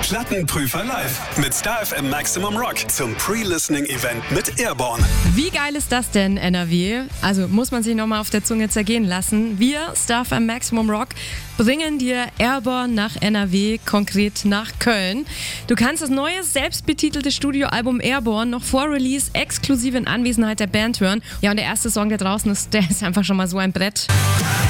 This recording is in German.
Plattenprüfer live mit Star FM Maximum Rock zum Pre-Listening-Event mit Airborne. Wie geil ist das denn, NRW? Also muss man sich nochmal auf der Zunge zergehen lassen. Wir, Star FM Maximum Rock, bringen dir Airborne nach NRW, konkret nach Köln. Du kannst das neue, selbstbetitelte Studioalbum Airborne noch vor Release exklusiv in Anwesenheit der Band hören. Ja, und der erste Song, der draußen ist, der ist einfach schon mal so ein Brett.